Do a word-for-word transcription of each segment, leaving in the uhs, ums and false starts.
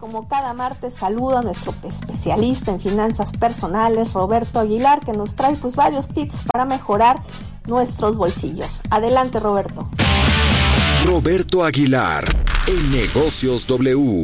como cada martes, saludo a nuestro especialista en finanzas personales, Roberto Aguilar, que nos trae pues varios tips para mejorar nuestros bolsillos. Adelante, Roberto. Roberto Aguilar, en Negocios W.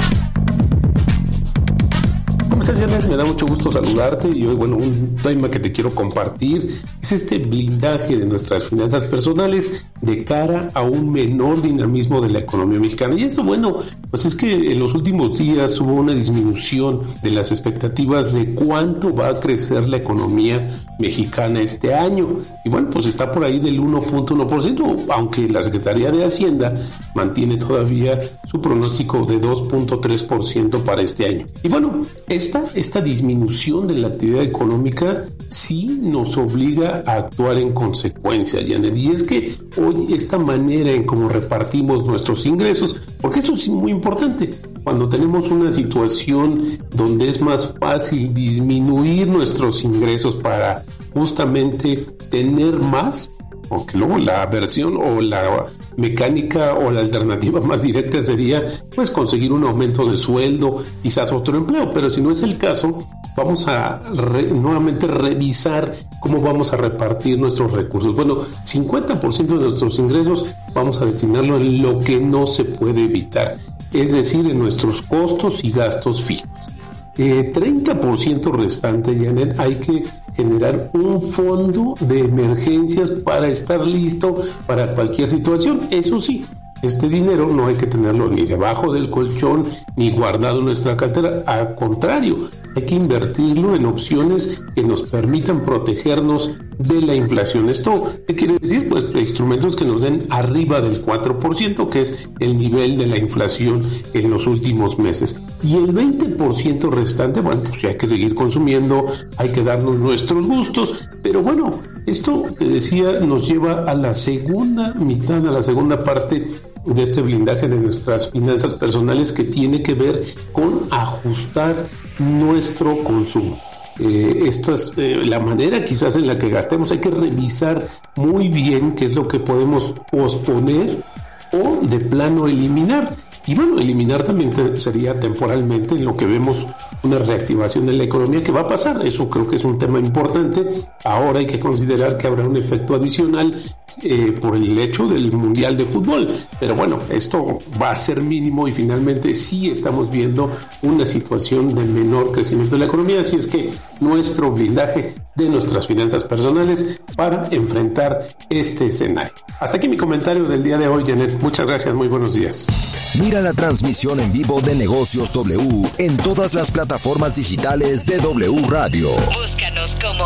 ¿Cómo estás, Janet? Me da mucho gusto saludarte y hoy, bueno, un tema que te quiero compartir es este blindaje de nuestras finanzas personales de cara a un menor dinamismo de la economía mexicana. Y esto, bueno, pues es que en los últimos días hubo una disminución de las expectativas de cuánto va a crecer la economía mexicana este año. Y bueno, pues está por ahí del uno punto uno por ciento, aunque la Secretaría de Hacienda mantiene todavía su pronóstico de dos punto tres por ciento para este año. Y bueno, esta, esta disminución de la actividad económica sí nos obliga a actuar en consecuencia, Janet. Y es que hoy esta manera en cómo repartimos nuestros ingresos, porque eso es muy importante, cuando tenemos una situación donde es más fácil disminuir nuestros ingresos para justamente tener más, porque luego la versión o la mecánica o la alternativa más directa sería pues conseguir un aumento de sueldo, quizás otro empleo, pero si no es el caso, vamos a re, nuevamente revisar cómo vamos a repartir nuestros recursos. Bueno, cincuenta por ciento de nuestros ingresos vamos a destinarlo en lo que no se puede evitar, es decir, en nuestros costos y gastos fijos. Eh, treinta por ciento restante, Janet, hay que generar un fondo de emergencias para estar listo para cualquier situación. Eso sí, este dinero no hay que tenerlo ni debajo del colchón ni guardado en nuestra cartera. Al contrario, hay que invertirlo en opciones que nos permitan protegernos de la inflación. ¿Esto qué quiere decir? Pues instrumentos que nos den arriba del cuatro por ciento, que es el nivel de la inflación en los últimos meses. Y el veinte por ciento restante, bueno, pues hay que seguir consumiendo, hay que darnos nuestros gustos, pero bueno, esto, te decía, nos lleva a la segunda mitad, a la segunda parte de este blindaje de nuestras finanzas personales, que tiene que ver con ajustar nuestro consumo. Eh, esta es eh, la manera quizás en la que gastemos. Hay que revisar muy bien qué es lo que podemos posponer o de plano eliminar. Y bueno, eliminar también te, sería temporalmente en lo que vemos una reactivación de la economía que va a pasar. Eso creo que es un tema importante. Ahora hay que considerar que habrá un efecto adicional eh, por el hecho del Mundial de Fútbol. Pero bueno, esto va a ser mínimo y finalmente sí estamos viendo una situación de menor crecimiento de la economía. Así es que nuestro blindaje de nuestras finanzas personales para enfrentar este escenario. Hasta aquí mi comentario del día de hoy, Janet. Muchas gracias, muy buenos días. Mira la transmisión en vivo de Negocios W en todas las plataformas digitales de W Radio. Búscanos como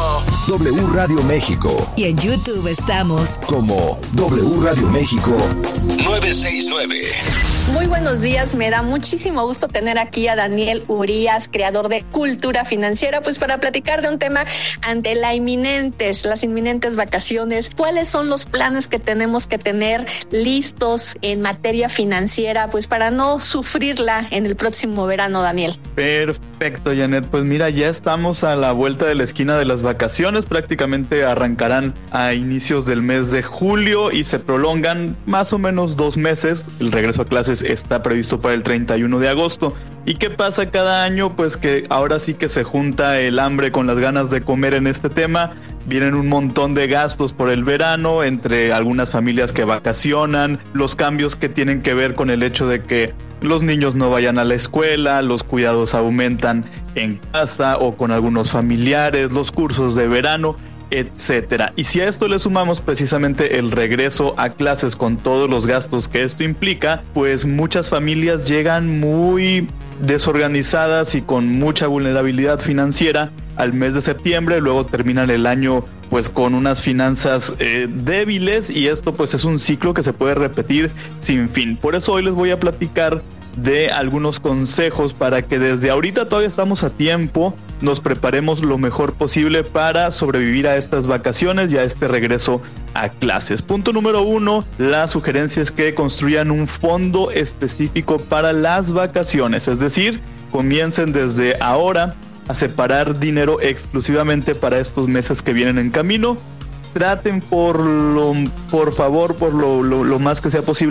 W Radio México. Y en YouTube estamos como W Radio México nueve seis nueve. Muy buenos días, me da muchísimo gusto tener aquí a Daniel Urías, creador de Cultura Financiera, pues para platicar de un tema ante la inminentes, las inminentes vacaciones. ¿Cuáles son los planes que tenemos que tener listos en materia financiera, pues para no sufrirla en el próximo verano, Daniel? Perfecto, Janet. Pues mira, ya estamos a la vuelta de la esquina de las vacaciones. Prácticamente arrancarán a inicios del mes de julio y se prolongan más o menos dos meses. El regreso a clases está previsto para el treinta y uno de agosto. ¿Y qué pasa cada año? Pues que ahora sí que se junta el hambre con las ganas de comer en este tema. Vienen un montón de gastos por el verano, entre algunas familias que vacacionan, los cambios que tienen que ver con el hecho de que los niños no vayan a la escuela, los cuidados aumentan en casa o con algunos familiares, los cursos de verano, etcétera. Y si a esto le sumamos precisamente el regreso a clases con todos los gastos que esto implica, pues muchas familias llegan muy desorganizadas y con mucha vulnerabilidad financiera al mes de septiembre, luego terminan el año pues con unas finanzas eh, débiles, y esto pues es un ciclo que se puede repetir sin fin. Por eso hoy les voy a platicar de algunos consejos para que desde ahorita, todavía estamos a tiempo, nos preparemos lo mejor posible para sobrevivir a estas vacaciones y a este regreso a clases. Punto número uno, la sugerencia es que construyan un fondo específico para las vacaciones, es decir, comiencen desde ahora a separar dinero exclusivamente para estos meses que vienen en camino. Traten por lo, por favor, por lo, lo, lo más que sea posible,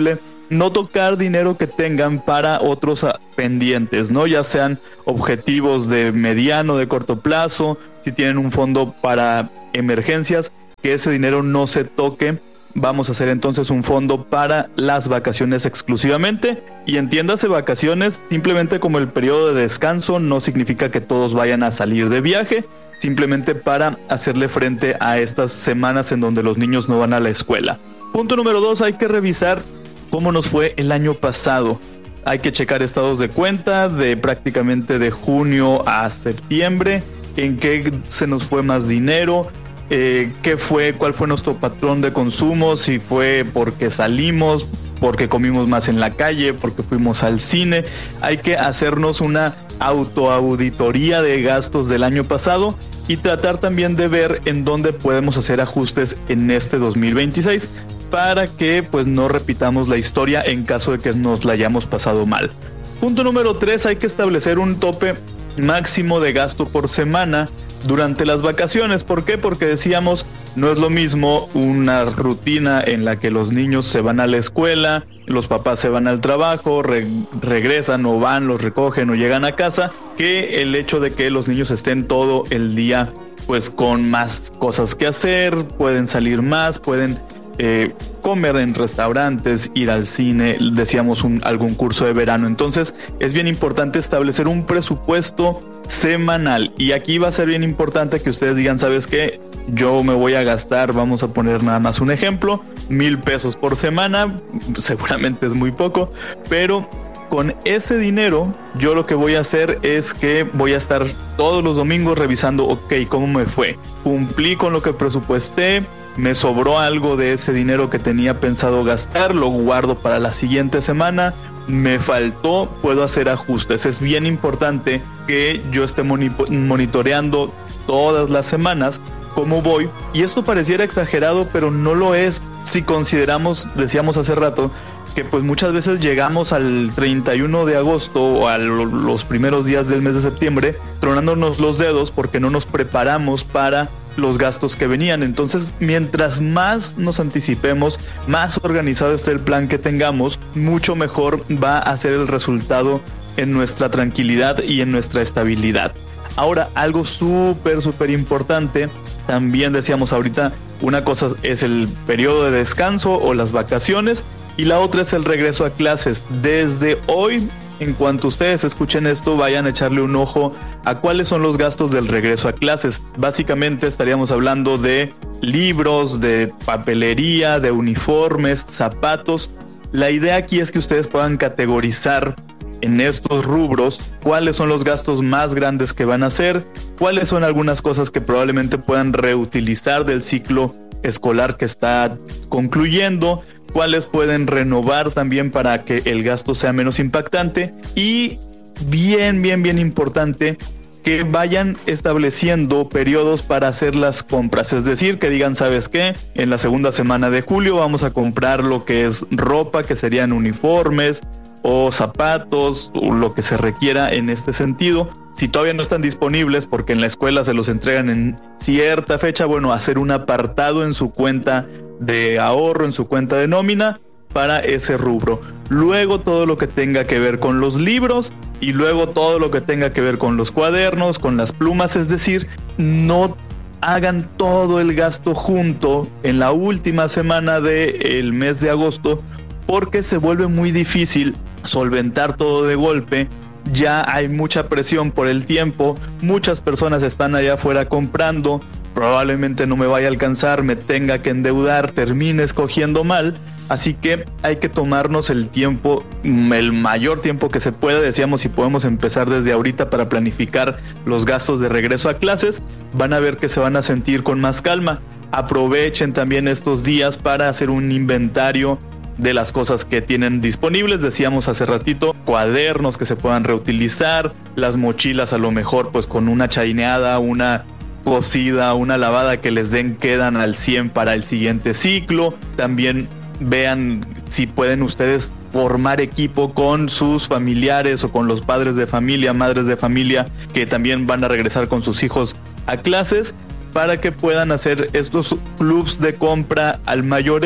no tocar dinero que tengan para otros pendientes, ¿no? Ya sean objetivos de mediano, de corto plazo, si tienen un fondo para emergencias, que ese dinero no se toque. Vamos a hacer entonces un fondo para las vacaciones exclusivamente, y entiéndase vacaciones simplemente como el periodo de descanso, no significa que todos vayan a salir de viaje, simplemente para hacerle frente a estas semanas en donde los niños no van a la escuela. Punto número dos, hay que revisar cómo nos fue el año pasado. Hay que checar estados de cuenta de prácticamente de junio a septiembre, en qué se nos fue más dinero, eh, qué fue, cuál fue nuestro patrón de consumo, si fue porque salimos, porque comimos más en la calle, porque fuimos al cine. Hay que hacernos una autoauditoría de gastos del año pasado y tratar también de ver en dónde podemos hacer ajustes en este dos mil veintiséis para que pues no repitamos la historia en caso de que nos la hayamos pasado mal. Punto número tres, hay que establecer un tope máximo de gasto por semana durante las vacaciones. ¿Por qué? Porque decíamos, no es lo mismo una rutina en la que los niños se van a la escuela, los papás se van al trabajo, re- regresan o van, los recogen o llegan a casa, que el hecho de que los niños estén todo el día pues con más cosas que hacer, pueden salir más, pueden eh, comer en restaurantes, ir al cine, decíamos un, algún curso de verano. Entonces es bien importante establecer un presupuesto semanal, y aquí va a ser bien importante que ustedes digan, ¿sabes qué? Yo me voy a gastar, vamos a poner nada más un ejemplo, mil pesos por semana, seguramente es muy poco, pero con ese dinero yo lo que voy a hacer es que voy a estar todos los domingos revisando, ok, ¿cómo me fue? ¿Cumplí con lo que presupuesté? ¿Me sobró algo de ese dinero que tenía pensado gastar? ¿Lo guardo para la siguiente semana? ¿Me faltó? ¿Puedo hacer ajustes? Es bien importante que yo esté moni- monitoreando todas las semanas cómo voy, y esto pareciera exagerado, pero no lo es si consideramos, decíamos hace rato, que pues muchas veces llegamos al treinta y uno de agosto o a los primeros días del mes de septiembre tronándonos los dedos porque no nos preparamos para los gastos que venían. Entonces, mientras más nos anticipemos, más organizado esté el plan que tengamos, mucho mejor va a ser el resultado en nuestra tranquilidad y en nuestra estabilidad. Ahora, algo súper, súper importante, también decíamos ahorita, una cosa es el periodo de descanso o las vacaciones, y la otra es el regreso a clases. Desde hoy, en cuanto ustedes escuchen esto, vayan a echarle un ojo a cuáles son los gastos del regreso a clases. Básicamente estaríamos hablando de libros, de papelería, de uniformes, zapatos. La idea aquí es que ustedes puedan categorizar en estos rubros cuáles son los gastos más grandes que van a hacer, cuáles son algunas cosas que probablemente puedan reutilizar del ciclo escolar que está concluyendo, cuáles pueden renovar también para que el gasto sea menos impactante, y bien, bien, bien importante que vayan estableciendo periodos para hacer las compras. Es decir, que digan, ¿sabes qué? En la segunda semana de julio vamos a comprar lo que es ropa, que serían uniformes o zapatos, o lo que se requiera en este sentido. Si todavía no están disponibles porque en la escuela se los entregan en cierta fecha, bueno, hacer un apartado en su cuenta de ahorro, en su cuenta de nómina para ese rubro. Luego todo lo que tenga que ver con los libros, y luego todo lo que tenga que ver con los cuadernos, con las plumas. Es decir, no hagan todo el gasto junto en la última semana del mes de agosto, porque se vuelve muy difícil solventar todo de golpe. Ya hay mucha presión por el tiempo, muchas personas están allá afuera comprando, probablemente no me vaya a alcanzar, me tenga que endeudar, termine escogiendo mal. Así que hay que tomarnos el tiempo, el mayor tiempo que se pueda. Decíamos, si podemos empezar desde ahorita para planificar los gastos de regreso a clases, van a ver que se van a sentir con más calma. Aprovechen también estos días para hacer un inventario de las cosas que tienen disponibles. Decíamos hace ratito, cuadernos que se puedan reutilizar, las mochilas a lo mejor pues con una chaineada, una cosida, una lavada que les den, quedan al cien para el siguiente ciclo. También vean si pueden ustedes formar equipo con sus familiares o con los padres de familia, madres de familia que también van a regresar con sus hijos a clases, para que puedan hacer estos clubs de compra al mayoreo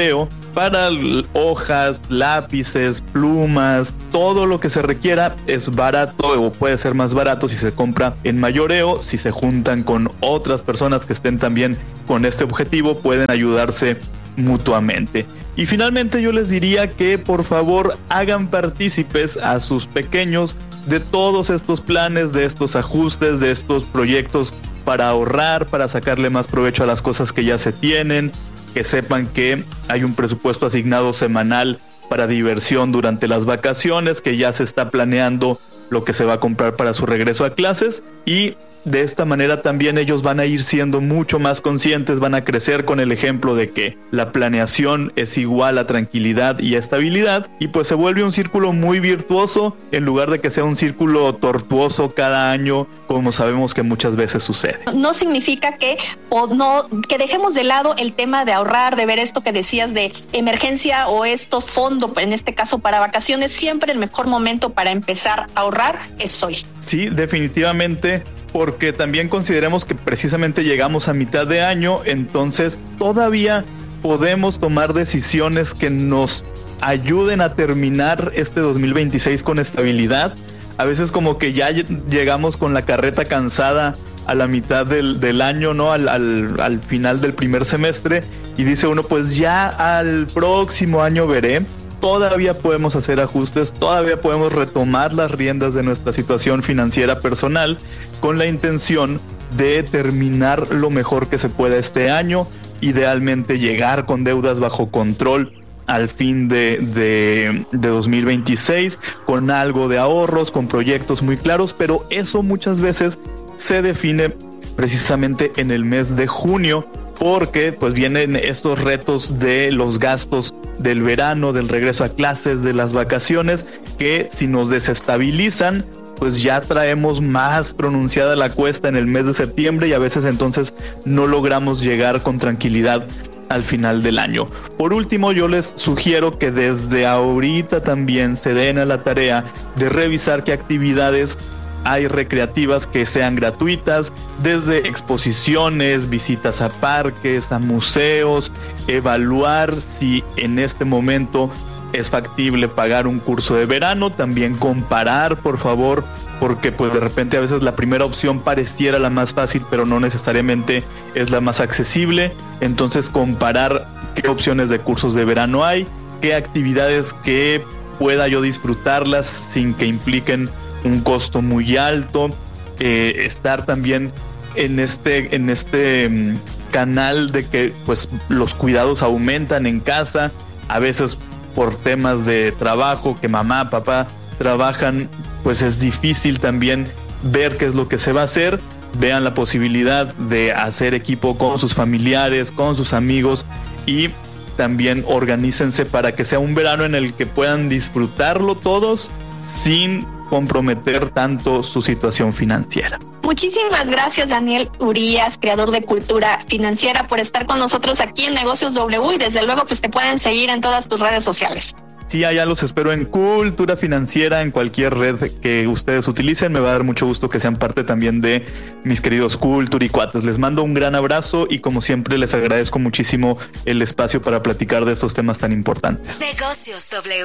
para hojas, lápices, plumas, todo lo que se requiera es barato o puede ser más barato si se compra en mayoreo. Si se juntan con otras personas que estén también con este objetivo, pueden ayudarse mutuamente. Y finalmente yo les diría que por favor hagan partícipes a sus pequeños de todos estos planes, de estos ajustes, de estos proyectos para ahorrar, para sacarle más provecho a las cosas que ya se tienen, que sepan que hay un presupuesto asignado semanal para diversión durante las vacaciones, que ya se está planeando lo que se va a comprar para su regreso a clases, y de esta manera también ellos van a ir siendo mucho más conscientes, van a crecer con el ejemplo de que la planeación es igual a tranquilidad y estabilidad, y pues se vuelve un círculo muy virtuoso en lugar de que sea un círculo tortuoso cada año, como sabemos que muchas veces sucede. No significa que o no que dejemos de lado el tema de ahorrar, de ver esto que decías de emergencia o esto fondo, en este caso para vacaciones. Siempre el mejor momento para empezar a ahorrar es hoy. Sí, definitivamente. Porque también consideremos que precisamente llegamos a mitad de año, entonces todavía podemos tomar decisiones que nos ayuden a terminar este dos mil veintiséis con estabilidad. A veces como que ya llegamos con la carreta cansada a la mitad del, del año, ¿no? Al, al, al final del primer semestre, y dice uno, pues ya al próximo año veré. Todavía podemos hacer ajustes, todavía podemos retomar las riendas de nuestra situación financiera personal con la intención de terminar lo mejor que se pueda este año, idealmente llegar con deudas bajo control al fin de, de, de dos mil veintiséis, con algo de ahorros, con proyectos muy claros, pero eso muchas veces se define precisamente en el mes de junio, porque pues vienen estos retos de los gastos del verano, del regreso a clases, de las vacaciones, que si nos desestabilizan, pues ya traemos más pronunciada la cuesta en el mes de septiembre, y a veces entonces no logramos llegar con tranquilidad al final del año. Por último, yo les sugiero que desde ahorita también se den a la tarea de revisar qué actividades hay recreativas que sean gratuitas, desde exposiciones, visitas a parques, a museos, evaluar si en este momento es factible pagar un curso de verano, también comparar, por favor, porque pues de repente a veces la primera opción pareciera la más fácil, pero no necesariamente es la más accesible. Entonces comparar qué opciones de cursos de verano hay, qué actividades que pueda yo disfrutarlas sin que impliquen un costo muy alto, eh, estar también en este en este um, canal de que pues los cuidados aumentan en casa, a veces por temas de trabajo, que mamá, papá trabajan, pues es difícil también ver qué es lo que se va a hacer. Vean la posibilidad de hacer equipo con sus familiares, con sus amigos, y también organícense para que sea un verano en el que puedan disfrutarlo todos sin comprometer tanto su situación financiera. Muchísimas gracias, Daniel Urías, creador de Cultura Financiera, por estar con nosotros aquí en Negocios W, y desde luego pues te pueden seguir en todas tus redes sociales. Sí, allá los espero en Cultura Financiera, en cualquier red que ustedes utilicen. Me va a dar mucho gusto que sean parte también de mis queridos Culturicuates. Les mando un gran abrazo y como siempre les agradezco muchísimo el espacio para platicar de estos temas tan importantes. Negocios W.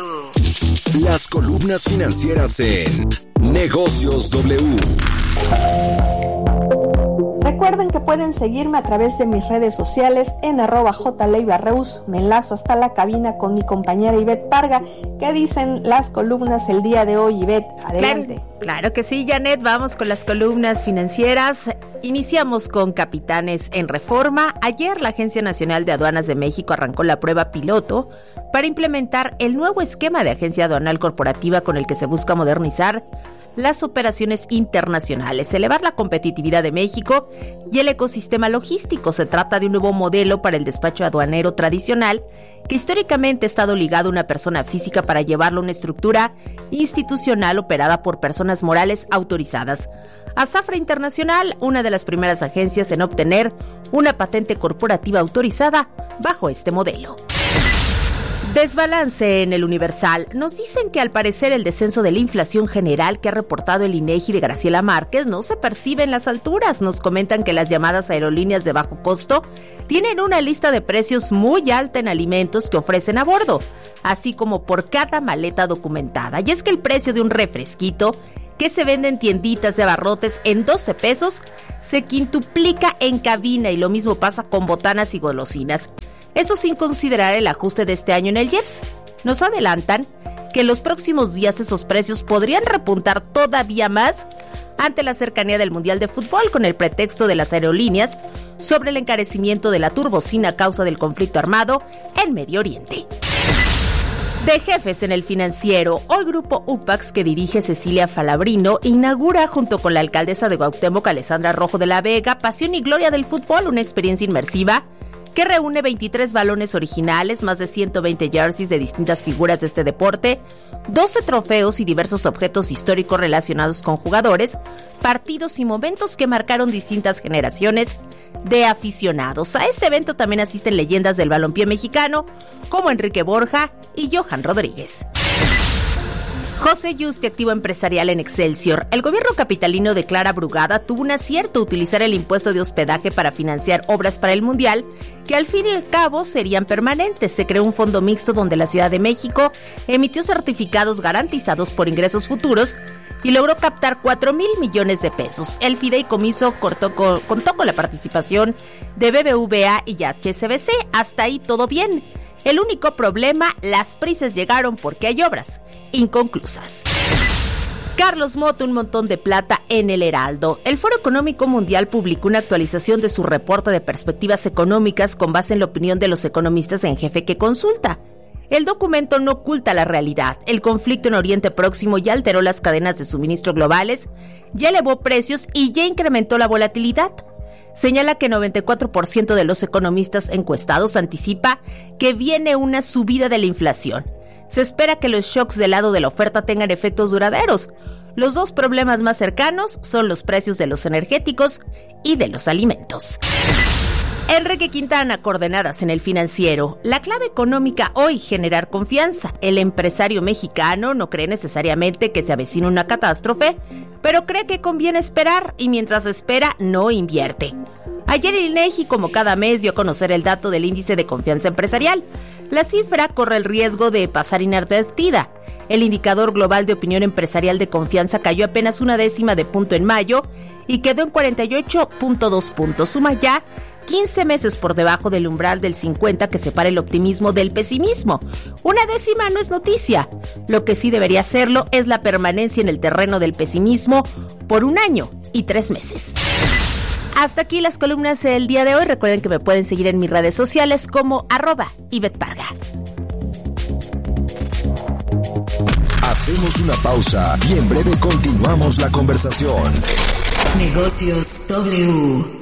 Las columnas financieras en Negocios W. Recuerden que pueden seguirme a través de mis redes sociales en arroba jleibarreus. Me enlazo hasta la cabina con mi compañera Ivette Parga. ¿Qué dicen las columnas el día de hoy, Ivette? Adelante. Claro, claro que sí, Janet. Vamos con las columnas financieras. Iniciamos con Capitanes en Reforma. Ayer la Agencia Nacional de Aduanas de México arrancó la prueba piloto para implementar el nuevo esquema de agencia aduanal corporativa con el que se busca modernizar las operaciones internacionales, elevar la competitividad de México y el ecosistema logístico. Se trata de un nuevo modelo para el despacho aduanero tradicional que históricamente ha estado ligado a una persona física para llevarlo a una estructura institucional operada por personas morales autorizadas. Azafra Internacional, una de las primeras agencias en obtener una patente corporativa autorizada bajo este modelo. Desbalance en el Universal. Nos dicen que al parecer el descenso de la inflación general que ha reportado el INEGI de Graciela Márquez no se percibe en las alturas. Nos comentan que las llamadas aerolíneas de bajo costo tienen una lista de precios muy alta en alimentos que ofrecen a bordo, así como por cada maleta documentada. Y es que el precio de un refresquito que se vende en tienditas de abarrotes en doce pesos se quintuplica en cabina, y lo mismo pasa con botanas y golosinas. Eso sin considerar el ajuste de este año en el I E P S. Nos adelantan que en los próximos días esos precios podrían repuntar todavía más ante la cercanía del Mundial de Fútbol, con el pretexto de las aerolíneas sobre el encarecimiento de la turbocina a causa del conflicto armado en Medio Oriente. De jefes en el Financiero, hoy Grupo UPAX, que dirige Cecilia Falabrino, inaugura junto con la alcaldesa de Cuauhtémoc, Alessandra Rojo de la Vega, Pasión y Gloria del Fútbol, una experiencia inmersiva que reúne veintitrés balones originales, más de ciento veinte jerseys de distintas figuras de este deporte, doce trofeos y diversos objetos históricos relacionados con jugadores, partidos y momentos que marcaron distintas generaciones de aficionados. A este evento también asisten leyendas del balompié mexicano como Enrique Borja y Johan Rodríguez. José Yuste, activo empresarial en Excelsior. El gobierno capitalino declara Brugada tuvo un acierto utilizar el impuesto de hospedaje para financiar obras para el Mundial, que al fin y al cabo serían permanentes. Se creó un fondo mixto donde la Ciudad de México emitió certificados garantizados por ingresos futuros y logró captar cuatro mil millones de pesos. El fideicomiso cortó con, contó con la participación de B B V A y H S B C. Hasta ahí todo bien. El único problema, las prisas llegaron porque hay obras inconclusas. Carlos Motta, un montón de plata en el Heraldo. El Foro Económico Mundial publicó una actualización de su reporte de perspectivas económicas con base en la opinión de los economistas en jefe que consulta. El documento no oculta la realidad. El conflicto en Oriente Próximo ya alteró las cadenas de suministro globales, ya elevó precios y ya incrementó la volatilidad. Señala que noventa y cuatro por ciento de los economistas encuestados anticipa que viene una subida de la inflación. Se espera que los shocks del lado de la oferta tengan efectos duraderos. Los dos problemas más cercanos son los precios de los energéticos y de los alimentos. Enrique Quintana, coordenadas en el Financiero. La clave económica hoy, generar confianza. El empresario mexicano no cree necesariamente que se avecine una catástrofe, pero cree que conviene esperar y mientras espera no invierte. Ayer el INEGI, como cada mes, dio a conocer el dato del índice de confianza empresarial. La cifra corre el riesgo de pasar inadvertida. El indicador global de opinión empresarial de confianza cayó apenas una décima de punto en mayo y quedó en cuarenta y ocho punto dos puntos. Suma ya quince meses por debajo del umbral del cincuenta que separa el optimismo del pesimismo. Una décima no es noticia. Lo que sí debería serlo es la permanencia en el terreno del pesimismo por un año y tres meses. Hasta aquí las columnas del día de hoy. Recuerden que me pueden seguir en mis redes sociales como arroba Ivette Parga. Hacemos una pausa y en breve continuamos la conversación. Negocios W.